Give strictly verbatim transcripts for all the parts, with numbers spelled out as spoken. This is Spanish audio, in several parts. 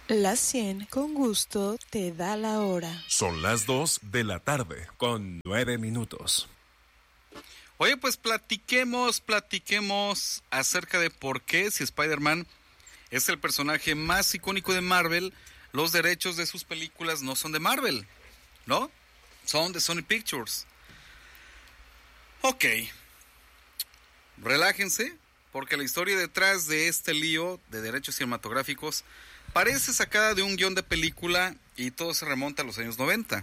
Las cien con gusto te da la hora. Son las dos de la tarde con nueve minutos. Oye, pues platiquemos, platiquemos acerca de por qué, si Spider-Man es el personaje más icónico de Marvel, los derechos de sus películas no son de Marvel, ¿no? Son de Sony Pictures. Ok, relájense, porque la historia detrás de este lío de derechos cinematográficos parece sacada de un guión de película y todo se remonta a los años noventa.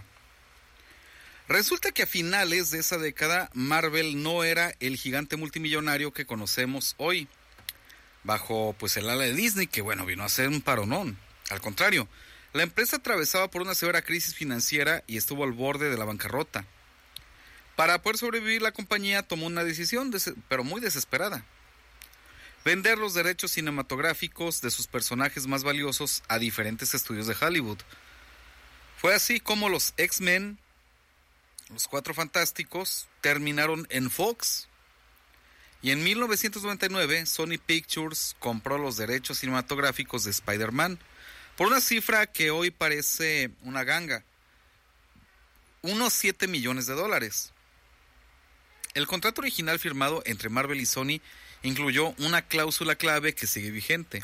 Resulta que a finales de esa década Marvel no era el gigante multimillonario que conocemos hoy, bajo pues el ala de Disney, que bueno, vino a ser un paronón. Al contrario, la empresa atravesaba por una severa crisis financiera y estuvo al borde de la bancarrota. Para poder sobrevivir, la compañía tomó una decisión, des- pero muy desesperada: vender los derechos cinematográficos de sus personajes más valiosos a diferentes estudios de Hollywood. Fue así como los X-Men, los Cuatro Fantásticos, terminaron en Fox. Y en mil novecientos noventa y nueve, Sony Pictures compró los derechos cinematográficos de Spider-Man por una cifra que hoy parece una ganga: unos siete millones de dólares. El contrato original firmado entre Marvel y Sony incluyó una cláusula clave que sigue vigente.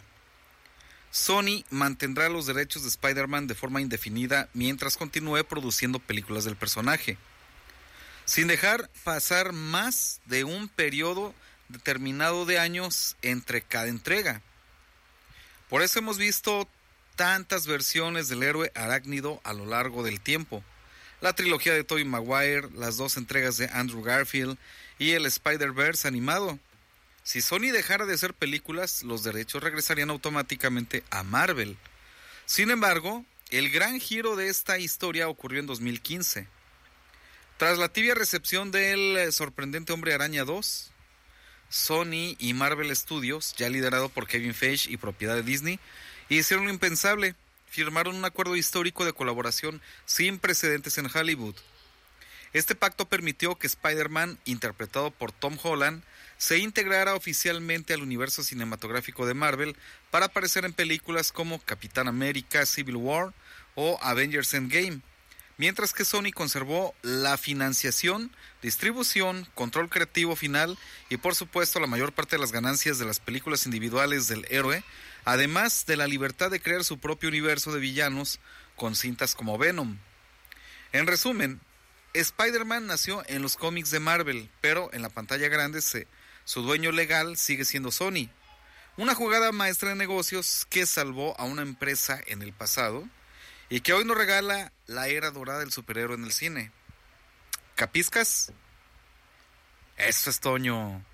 Sony mantendrá los derechos de Spider-Man de forma indefinida mientras continúe produciendo películas del personaje, sin dejar pasar más de un periodo determinado de años entre cada entrega. Por eso hemos visto tantas versiones del héroe arácnido a lo largo del tiempo: la trilogía de Tobey Maguire, las dos entregas de Andrew Garfield y el Spider-Verse animado. Si Sony dejara de hacer películas, los derechos regresarían automáticamente a Marvel. Sin embargo, el gran giro de esta historia ocurrió en dos mil quince. Tras la tibia recepción del sorprendente Hombre Araña dos, Sony y Marvel Studios, ya liderado por Kevin Feige y propiedad de Disney, hicieron lo impensable: firmaron un acuerdo histórico de colaboración sin precedentes en Hollywood. Este pacto permitió que Spider-Man, interpretado por Tom Holland, se integrara oficialmente al universo cinematográfico de Marvel para aparecer en películas como Capitán América Civil War o Avengers Endgame, mientras que Sony conservó la financiación, distribución, control creativo final y por supuesto la mayor parte de las ganancias de las películas individuales del héroe, además de la libertad de crear su propio universo de villanos con cintas como Venom. En resumen, Spider-Man nació en los cómics de Marvel, pero en la pantalla grande se, su dueño legal sigue siendo Sony. Una jugada maestra de negocios que salvó a una empresa en el pasado y que hoy nos regala la era dorada del superhéroe en el cine. ¿Capiscas? Eso es, Toño.